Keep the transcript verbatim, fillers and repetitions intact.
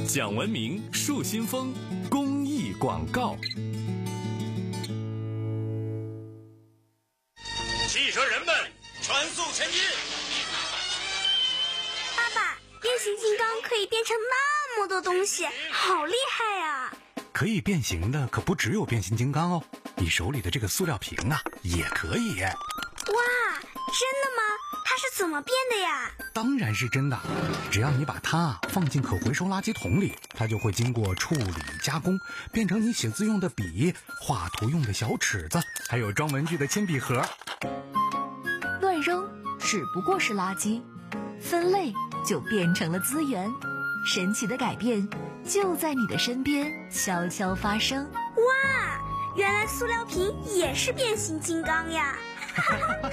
讲文明树新风公益广告。 汽车人们，传速前进！ 爸爸，变形金刚可以变成那么多东西，好厉害啊！ 可以变形的可不只有变形金刚哦，你手里的这个塑料瓶啊，也可以。 哇，真的吗？它是怎么变的呀？ 当然是真的，只要你把它放进可回收垃圾桶里，它就会经过处理加工，变成你写字用的笔、画图用的小尺子，还有装文具的铅笔盒。 乱扔只不过是垃圾，分类就变成了资源。神奇的改变就在你的身边悄悄发生。 哇，原来塑料瓶也是变形金刚呀！